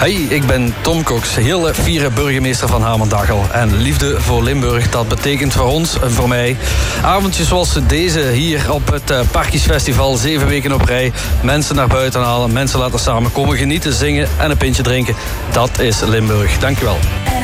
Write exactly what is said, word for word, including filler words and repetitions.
Hey, ik ben Tom Cox, hele fiere burgemeester van Hamendachel. En liefde voor Limburg, dat betekent voor ons en voor mij avondjes zoals deze hier op het uh, Parkiesfestival. Zeven weken op rij. Mensen naar buiten halen, mensen laten samenkomen, genieten, zingen en een pintje drinken. Dat is Limburg. Dankjewel.